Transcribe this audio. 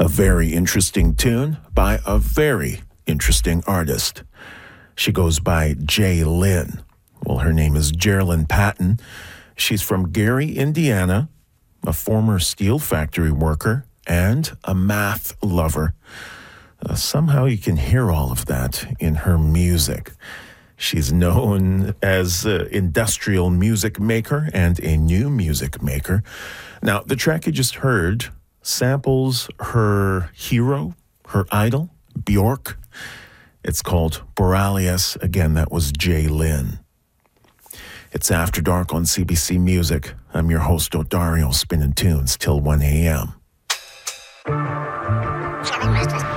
A very interesting tune by a very interesting artist. She goes by Jay Lynn. Well, her name is Geraldine Patton. She's from Gary, Indiana, a former steel factory worker and a math lover. Somehow you can hear all of that in her music. She's known as an industrial music maker and a new music maker. Now, the track you just heard samples her hero, her idol, Bjork. It's called Borealis. Again, that was Jay Lynn. It's After Dark on CBC Music. I'm your host, Odario, spinning tunes till 1 a.m.